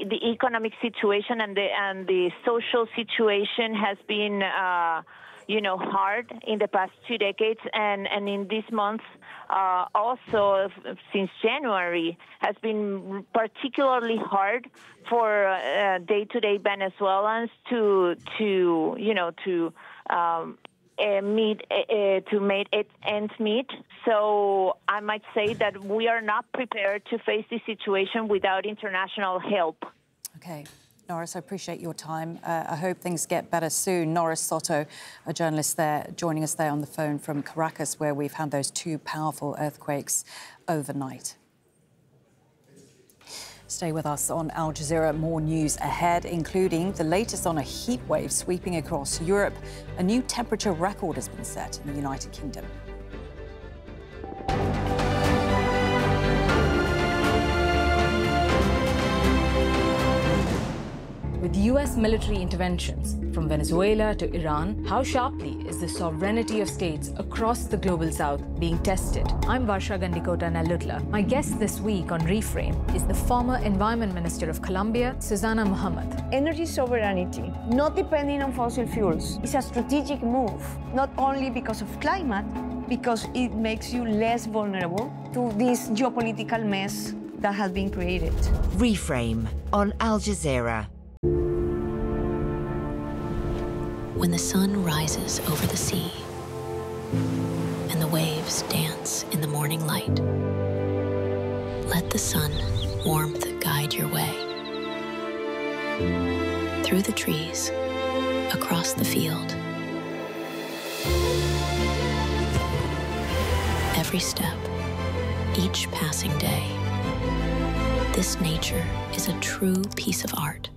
the economic situation and the social situation has been hard in the past 2 decades, and in this month also since January has been particularly hard for day-to-day Venezuelans to make ends meet. So I might say that we are not prepared to face this situation without international help. Okay. Norris, I appreciate your time. I hope things get better soon. Norris Soto, a journalist there, joining us there on the phone from Caracas, where we've had those 2 powerful earthquakes overnight. Stay with us on Al Jazeera. More news ahead, including the latest on a heat wave sweeping across Europe. A new temperature record has been set in the United Kingdom. With US military interventions from Venezuela to Iran, how sharply is the sovereignty of states across the global south being tested? I'm Varsha Gandikota Nallutla. My guest this week on Reframe is the former Environment Minister of Colombia, Susana Mohammed. Energy sovereignty, not depending on fossil fuels, is a strategic move, not only because of climate, because it makes you less vulnerable to this geopolitical mess that has been created. Reframe on Al Jazeera. When the sun rises over the sea and the waves dance in the morning light, let the sun warmth guide your way. Through the trees, across the field. Every step, each passing day. This nature is a true piece of art.